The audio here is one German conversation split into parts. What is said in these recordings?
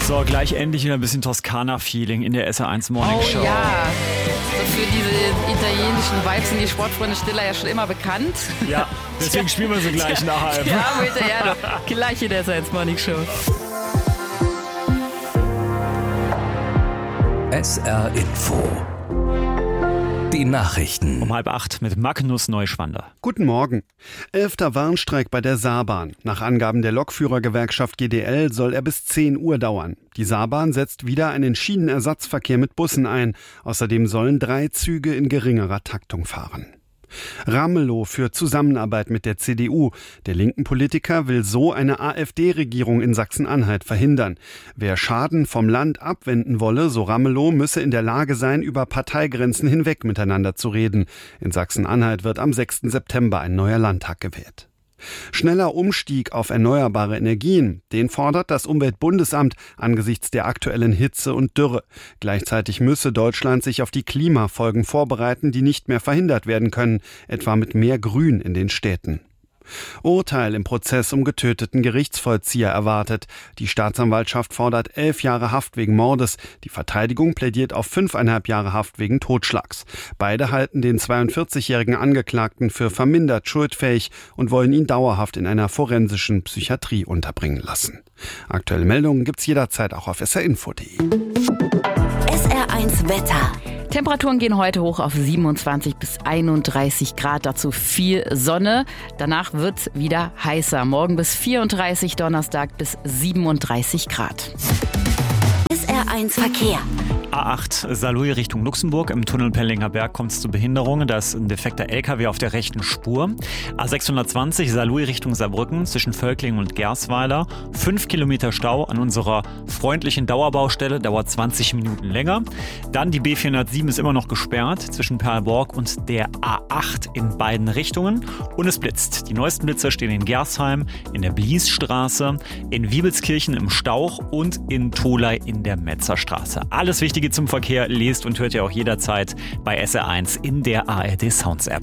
So, gleich endlich wieder ein bisschen Toskana-Feeling in der SR1 Morning Show. Oh ja, so für diese italienischen Vibes sind die Sportfreunde Stiller ja schon immer bekannt. Ja, deswegen spielen wir sie gleich nachher. Ja, bitte, ja, doch. Gleich in der SR1 Morning Show. SR Info. Die Nachrichten. Um 7:30 mit Magnus Neuschwander. Guten Morgen. 11. Warnstreik bei der Saarbahn. Nach Angaben der Lokführergewerkschaft GDL soll er bis 10 Uhr dauern. Die Saarbahn setzt wieder einen Schienenersatzverkehr mit Bussen ein. Außerdem sollen 3 Züge in geringerer Taktung fahren. Ramelow für Zusammenarbeit mit der CDU. Der linken Politiker will so eine AfD-Regierung in Sachsen-Anhalt verhindern. Wer Schaden vom Land abwenden wolle, so Ramelow, müsse in der Lage sein, über Parteigrenzen hinweg miteinander zu reden. In Sachsen-Anhalt wird am 6. September ein neuer Landtag gewählt. Schneller Umstieg auf erneuerbare Energien, den fordert das Umweltbundesamt angesichts der aktuellen Hitze und Dürre. Gleichzeitig müsse Deutschland sich auf die Klimafolgen vorbereiten, die nicht mehr verhindert werden können, etwa mit mehr Grün in den Städten. Urteil im Prozess um getöteten Gerichtsvollzieher erwartet. Die Staatsanwaltschaft fordert 11 Jahre Haft wegen Mordes. Die Verteidigung plädiert auf 5,5 Jahre Haft wegen Totschlags. Beide halten den 42-jährigen Angeklagten für vermindert schuldfähig und wollen ihn dauerhaft in einer forensischen Psychiatrie unterbringen lassen. Aktuelle Meldungen gibt's jederzeit auch auf srinfo.de. SR1 Wetter. Temperaturen gehen heute hoch auf 27 bis 31 Grad, dazu viel Sonne. Danach wird's wieder heißer. Morgen bis 34, Donnerstag bis 37 Grad. SR1 Verkehr. A8 Saarlouis Richtung Luxemburg. Im Tunnel Pellinger Berg kommt es zu Behinderungen. Da ist ein defekter LKW auf der rechten Spur. A620 Saarlouis Richtung Saarbrücken zwischen Völklingen und Gersweiler. 5 Kilometer Stau an unserer freundlichen Dauerbaustelle. Dauert 20 Minuten länger. Dann die B407 ist immer noch gesperrt zwischen Perlborg und der A8 in beiden Richtungen. Und es blitzt. Die neuesten Blitzer stehen in Gersheim, in der Bliesstraße, in Wiebelskirchen im Stauch und in Tholey in der Metzerstraße. Alles Wichtige zum Verkehr lest und hört ihr auch jederzeit bei SR1 in der ARD Sounds App.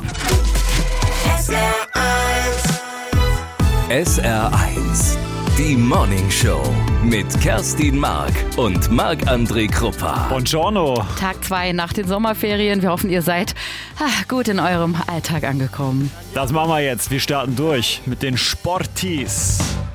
SR1. Die Morning Show mit Kerstin Mark und Marc-André Kruppa. Buongiorno. Tag 2 nach den Sommerferien. Wir hoffen, ihr seid gut in eurem Alltag angekommen. Das machen wir jetzt. Wir starten durch mit den Sportis.